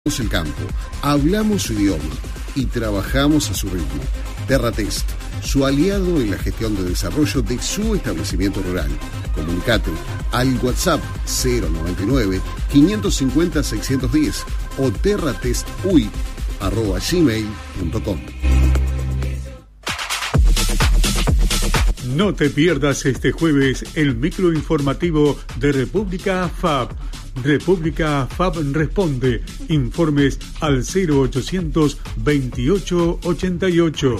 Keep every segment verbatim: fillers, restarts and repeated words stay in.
el campo, hablamos su idioma y trabajamos a su ritmo. Terratest, su aliado en la gestión de desarrollo de su establecimiento rural. Comunicate al WhatsApp cero noventa y nueve, quinientos cincuenta, seiscientos diez o terratestuy arroba gmail punto com. No te pierdas este jueves el microinformativo de República F A B. República F A B responde. Informes al cero ochocientos veintiocho ochenta y ocho.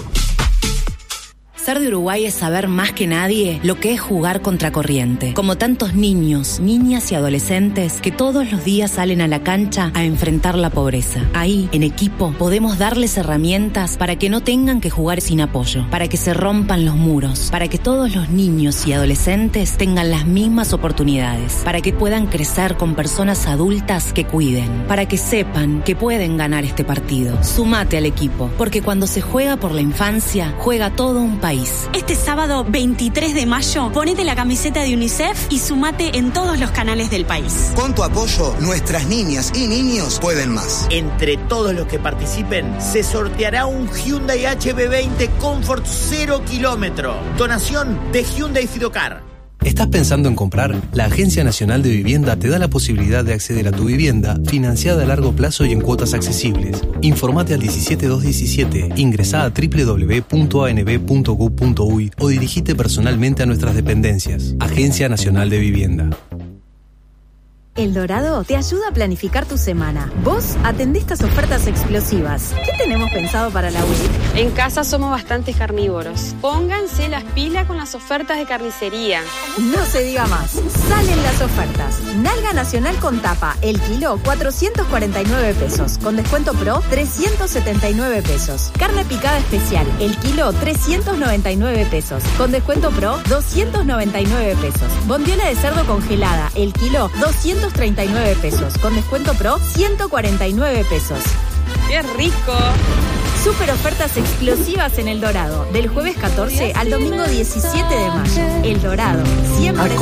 Ser de Uruguay es saber más que nadie lo que es jugar contracorriente. Como tantos niños, niñas y adolescentes que todos los días salen a la cancha a enfrentar la pobreza. Ahí, en equipo, podemos darles herramientas para que no tengan que jugar sin apoyo, para que se rompan los muros, para que todos los niños y adolescentes tengan las mismas oportunidades, para que puedan crecer con personas adultas que cuiden, para que sepan que pueden ganar este partido. Sumate al equipo, porque cuando se juega por la infancia, juega todo un país. Este sábado veintitrés de mayo, ponete la camiseta de UNICEF y sumate en todos los canales del país. Con tu apoyo, nuestras niñas y niños pueden más. Entre todos los que participen, se sorteará un Hyundai H B veinte Comfort cero kilómetro. Donación de Hyundai Fidocar. ¿Estás pensando en comprar? La Agencia Nacional de Vivienda te da la posibilidad de acceder a tu vivienda financiada a largo plazo y en cuotas accesibles. Informate al diecisiete dos diecisiete, ingresá a doble u doble u doble u punto a n b punto gov punto u y o dirigite personalmente a nuestras dependencias. Agencia Nacional de Vivienda. El Dorado te ayuda a planificar tu semana. Vos atendés estas ofertas explosivas. ¿Qué tenemos pensado para la U I C? En casa somos bastante carnívoros. Pónganse las pilas con las ofertas de carnicería. No se diga más. Salen las ofertas. Nalga nacional con tapa, el kilo cuatrocientos cuarenta y nueve pesos. Con descuento pro, trescientos setenta y nueve pesos. Carne picada especial, el kilo trescientos noventa y nueve pesos. Con descuento pro, doscientos noventa y nueve pesos. Bondiola de cerdo congelada, el kilo doscientos treinta y nueve pesos. Con descuento pro, ciento cuarenta y nueve pesos. ¡Qué rico! Super ofertas explosivas en El Dorado. Del jueves catorce al domingo diecisiete de mayo. El Dorado. Siempre